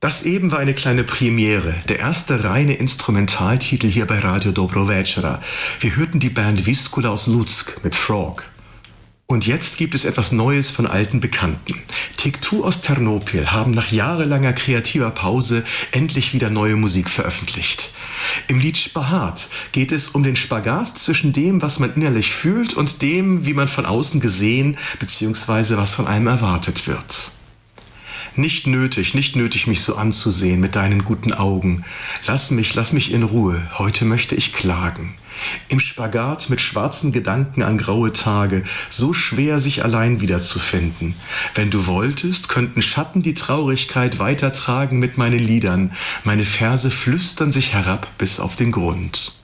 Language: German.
Das eben war eine kleine Premiere, der erste reine Instrumentaltitel hier bei Radio Dobro Večera. Wir hörten die Band Viskula aus Lutsk mit Frog. Und jetzt gibt es etwas Neues von alten Bekannten. Take-Two aus Ternopil haben nach jahrelanger kreativer Pause endlich wieder neue Musik veröffentlicht. Im Lied Spagat geht es um den Spagat zwischen dem, was man innerlich fühlt, und dem, wie man von außen gesehen bzw. was von einem erwartet wird. Nicht nötig, mich so anzusehen mit deinen guten Augen. Lass mich in Ruhe, heute möchte ich klagen. Im Spagat mit schwarzen Gedanken an graue Tage, so schwer sich allein wiederzufinden. Wenn du wolltest, könnten Schatten die Traurigkeit weitertragen mit meinen Liedern. Meine Verse flüstern sich herab bis auf den Grund.